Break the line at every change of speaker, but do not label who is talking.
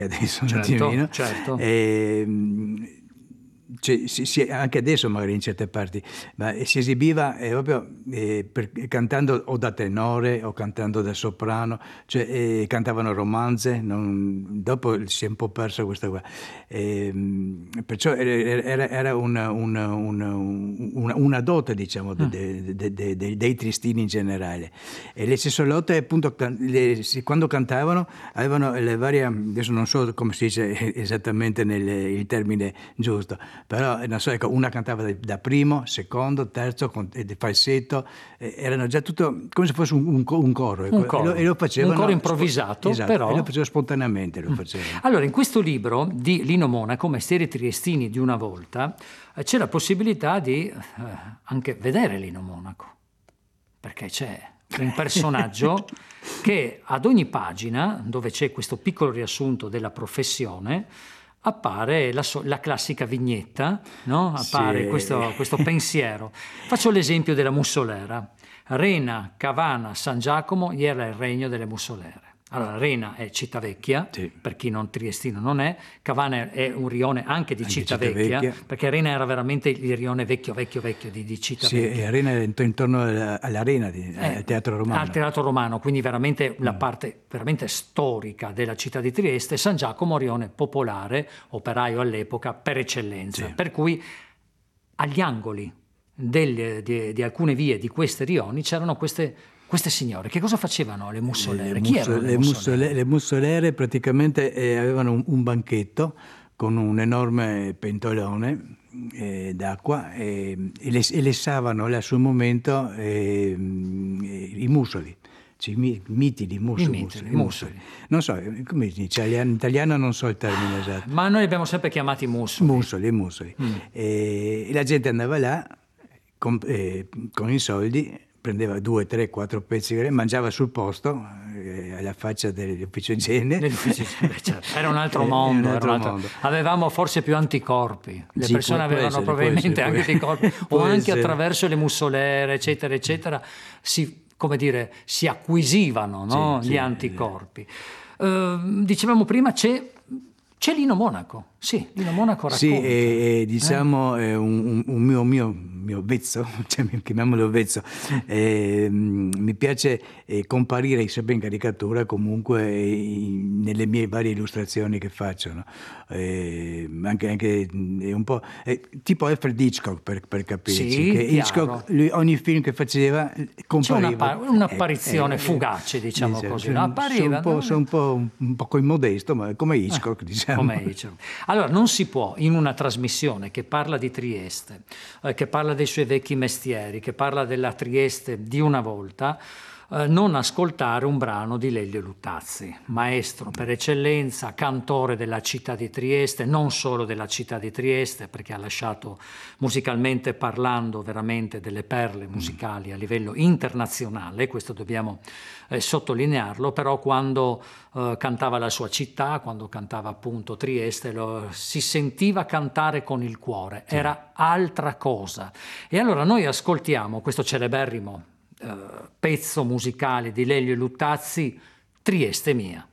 adesso un
Certo,
attimino.
certo.
Anche adesso magari in certe parti, ma si esibiva proprio cantando o da tenore o cantando da soprano, cioè cantavano romanze, dopo si è un po' perso questa qua. Perciò era una dote, diciamo, dei triestini in generale. E le sessolotte, appunto, quando cantavano avevano le varie, adesso non so come si dice esattamente il termine giusto, però non so, ecco, una cantava da primo, secondo, terzo, falsetto, erano già tutto come se fosse un coro, ecco,
Un coro,
e lo facevano,
un coro improvvisato,
esatto,
però...
e lo facevano spontaneamente, lo facevano.
Allora, in questo libro di Lino Monaco, Mestieri triestini di una volta, c'è la possibilità di anche vedere Lino Monaco, perché c'è un personaggio che ad ogni pagina, dove c'è questo piccolo riassunto della professione, appare la classica vignetta, no? Appare
Sì.
questo pensiero. Faccio l'esempio della Mussolera. Rena, Cavana, San Giacomo, era il regno delle Mussolere. Allora, Rena è Civitavecchia,
Sì.
per chi non triestino non è, Cavana è un rione anche di Civitavecchia,
Civitavecchia,
perché Rena era veramente il rione vecchio di Civitavecchia.
Sì, Arena intorno all'arena, al Teatro Romano.
Al Teatro Romano, quindi veramente la parte veramente storica della città di Trieste. San Giacomo, rione popolare, operaio all'epoca per eccellenza.
Sì.
Per cui agli angoli di alcune vie di queste rioni c'erano queste signore. Che cosa facevano le mussolere? Chi erano le mussolere?
Le mussolere praticamente avevano un banchetto con un enorme pentolone d'acqua e lessavano a suo momento i muscoli. Cioè, mitili, muscoli. Non so, come si dice, in italiano non so il termine esatto.
Ma noi li abbiamo sempre chiamati muscoli.
Muscoli. E la gente andava là con i soldi, prendeva 2, 3, 4 pezzi, mangiava sul posto, alla faccia dell'ufficio igiene.
Certo. Era un altro mondo. Avevamo forse più anticorpi. Le persone avevano probabilmente anche anticorpi, o anche attraverso le mussolere, eccetera, eccetera, si acquisivano, no? Gli anticorpi. Dicevamo prima c'è Lino Monaco. Sì, Lino Monaco racconta.
Sì, diciamo un mio vezzo, cioè, chiamiamolo vezzo. Mi piace comparire sempre in caricatura comunque nelle mie varie illustrazioni che faccio, no? Anche un po' tipo Alfred Hitchcock per capirci,
sì,
che Hitchcock lui, ogni film che faceva compariva.
C'è un'apparizione fugace, diciamo così. Appariva,
sono un po' immodesto, ma come Hitchcock, diciamo.
Come Hitchcock. Allora, non si può in una trasmissione che parla di Trieste, che parla dei suoi vecchi mestieri, che parla della Trieste di una volta, non ascoltare un brano di Lelio Luttazzi, maestro per eccellenza, cantore della città di Trieste, non solo della città di Trieste, perché ha lasciato musicalmente parlando veramente delle perle musicali a livello internazionale, questo dobbiamo sottolinearlo, però quando cantava la sua città, quando cantava appunto Trieste, si sentiva cantare con il cuore, era altra cosa. E allora noi ascoltiamo questo celeberrimo pezzo musicale di Lelio Luttazzi, Trieste mia.